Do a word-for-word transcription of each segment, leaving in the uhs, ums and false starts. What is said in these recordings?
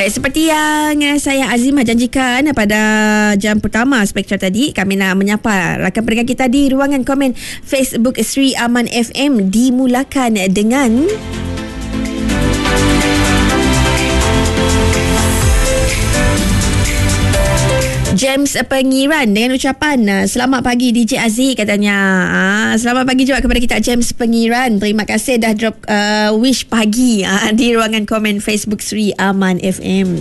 Baik, seperti yang saya Azimah janjikan pada jam pertama Spektra tadi, kami nak menyapa rakan pendengar kita di ruangan komen Facebook Sri Aman F M. Dimulakan dengan James Pengiran dengan ucapan selamat pagi D J Aziz, katanya. Ah, selamat pagi juga kepada kita James Pengiran. Terima kasih dah drop uh, wish pagi uh, di ruangan komen Facebook Sri Aman F M.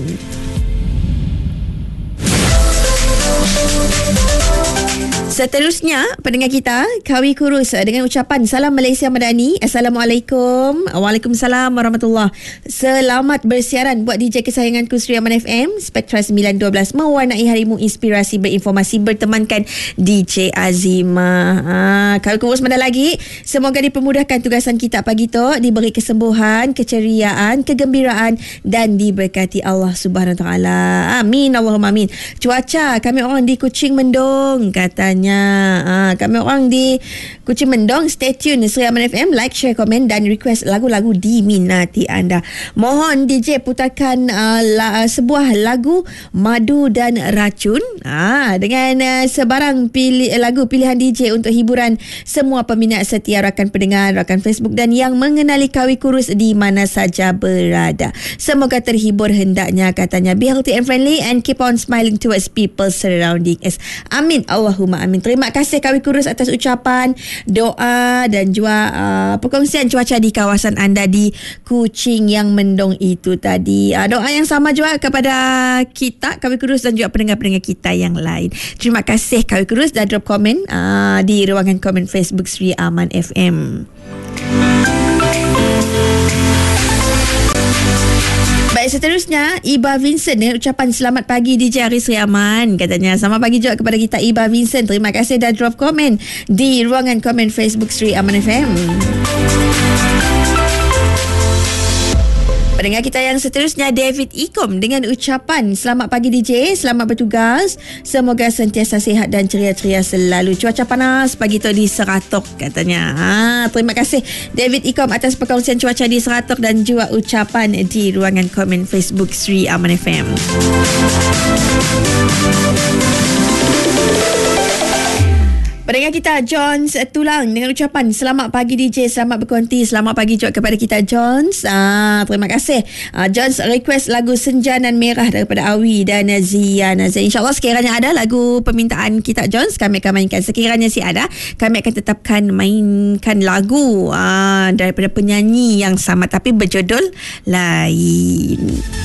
Seterusnya, pendengar kita Kawi Kurus dengan ucapan Salam Malaysia Madani. Assalamualaikum. Waalaikumsalam warahmatullahi. Selamat bersiaran buat D J kesayanganku Sri Aman F M. Spektra sembilan dua belas mewarnai harimu, inspirasi berinformasi, bertemankan D J Azimah. Ha, Kawi Kurus mana lagi? Semoga dipermudahkan tugasan kita pagi tu, diberi kesembuhan, keceriaan, kegembiraan dan diberkati Allah Subhanahu Wa Taala. Amin Allahumma amin. Cuaca kami orang di Kuching mendung, katanya. Ha, kami orang di Kuching Mendong. Stay tune Sri Aman F M. Like, share, komen dan request lagu-lagu diminati anda. Mohon D J putarkan uh, la, sebuah lagu Madu dan Racun ha, dengan uh, sebarang pilih, lagu pilihan D J untuk hiburan semua peminat setia, rakan pendengar, rakan Facebook dan yang mengenali Kawi Kurus di mana saja berada. Semoga terhibur hendaknya, katanya. Be healthy and friendly and keep on smiling towards people surrounding us. Amin Allahumma amin. Terima kasih Kawi Kurus atas ucapan, doa dan juga uh, perkongsian cuaca di kawasan anda di Kuching yang mendung itu tadi. Uh, doa yang sama juga kepada kita Kawi Kurus dan juga pendengar-pendengar kita yang lain. Terima kasih Kawi Kurus dah drop komen uh, di ruangan komen Facebook Sri Aman F M. Baik, seterusnya Iba Vincent dengan ucapan selamat pagi D J Haris Sri Aman, katanya. Selamat pagi juga kepada kita Iba Vincent. Terima kasih dah drop komen di ruangan komen Facebook Sri Aman F M. Pendengar kita yang seterusnya David Ikom dengan ucapan selamat pagi D J, selamat bertugas, semoga sentiasa sihat dan ceria-ceria selalu. Cuaca panas pagi tu di Seratok, katanya. Ha, terima kasih David Ikom atas perkongsian cuaca di Seratok dan juga ucapan di ruangan komen Facebook Sri Aman F M. Pendengar kita Jones Tulang dengan ucapan selamat pagi D J, selamat berkonti. Selamat pagi juga kepada kita Jones. Ah, terima kasih. Ah, Jones request lagu Senjanan Merah daripada Awi dan Zian. InsyaAllah sekiranya ada lagu permintaan kita Jones, kami akan mainkan. Sekiranya si ada, kami akan tetapkan mainkan lagu ah, daripada penyanyi yang sama tapi berjudul lain.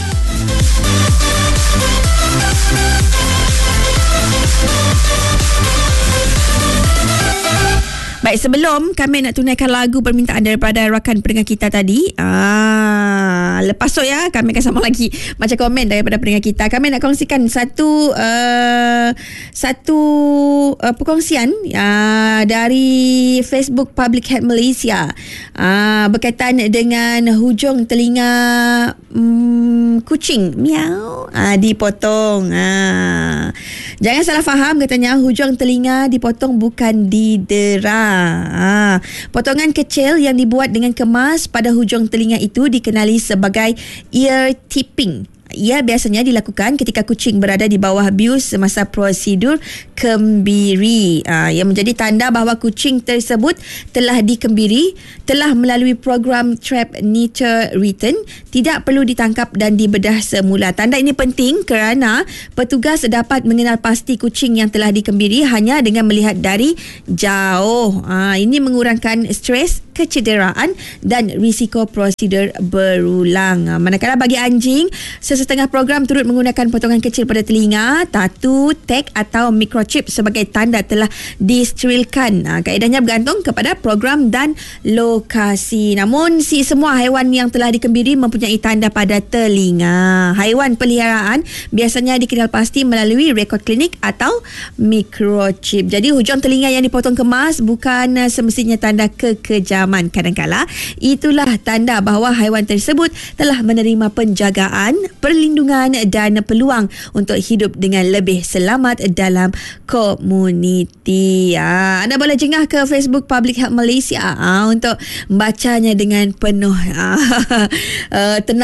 Baik, sebelum kami nak tunaikan lagu permintaan daripada rakan pendengar kita tadi, ah, lepas tu ya, kami akan sama lagi macam komen daripada pendengar kita. Kami nak kongsikan satu uh, satu uh, perkongsian uh, dari Facebook Public Health Malaysia uh, berkaitan dengan hujung telinga um, kucing miau uh, dipotong. Uh. Jangan salah faham, katanya. Hujung telinga dipotong bukan didera. Ha, potongan kecil yang dibuat dengan kemas pada hujung telinga itu dikenali sebagai ear tipping. Ia biasanya dilakukan ketika kucing berada di bawah bius semasa prosedur kembiri. Ha, yang menjadi tanda bahawa kucing tersebut telah dikembiri, telah melalui program trap neuter return, tidak perlu ditangkap dan dibedah semula. Tanda ini penting kerana petugas dapat mengenal pasti kucing yang telah dikembiri hanya dengan melihat dari jauh. Ha, ini mengurangkan stres, kecederaan dan risiko prosedur berulang. Ha, manakala bagi anjing, sesetengah program turut menggunakan potongan kecil pada telinga, tatu, tag atau microchip sebagai tanda telah disterilkan. Ha, kaedahnya bergantung kepada program dan lokasi. Namun si semua haiwan yang telah dikembiri mempunyai tanda pada telinga. Haiwan peliharaan biasanya dikenal pasti melalui rekod klinik atau microchip. Jadi hujung telinga yang dipotong kemas bukan semestinya tanda kekejaman. Kadang-kala itulah tanda bahawa haiwan tersebut telah menerima penjagaan, perlindungan dan peluang untuk hidup dengan lebih selamat dalam komuniti. Ha, anda boleh jengah ke Facebook Public Health Malaysia ha, untuk bacanya dengan penuh ha, uh, tenang